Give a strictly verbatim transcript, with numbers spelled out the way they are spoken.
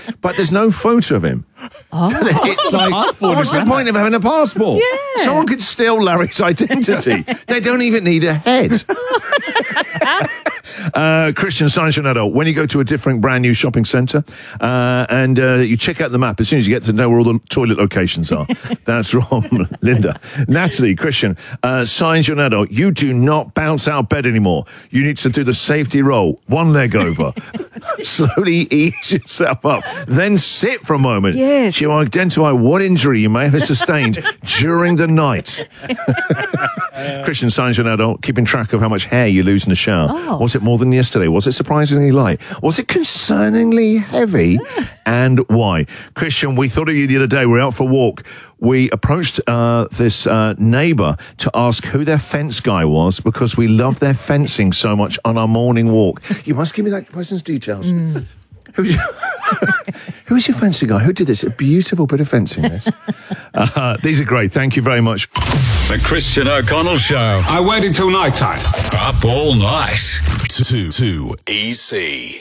but there's no photo of him. Oh. It's like, passport what's is the that? point of having a passport? Yeah. Someone could steal Larry's identity. They don't even need a head. Uh, Christian Saint-Genetto, when you go to a different brand new shopping centre uh, and uh, you check out the map, as soon as you get to know where all the toilet locations are. That's from Linda. Natalie, Christian, uh, Saint-Genetto, you do not bounce out of bed anymore. You need to do the safety roll, one leg over. Slowly ease yourself up. Then sit for a moment. Yes. To identify what injury you may have sustained during the night. Christian Saint-Genetto, keeping track of how much hair you lose in the shower. Oh. Was it more than yesterday? Was it surprisingly light? Was it concerningly heavy? And why? Christian, we thought of you the other day. We were out for a walk. We approached uh, this uh, neighbour to ask who their fence guy was because we love their fencing so much on our morning walk. You must give me that person's details. Mm. Who's your, who's your fencing guy? Who did this? A beautiful bit of fencing, this. Uh, these are great. Thank you very much. The Christian O'Connell Show. I waited till night time. Up all night. Too, too easy.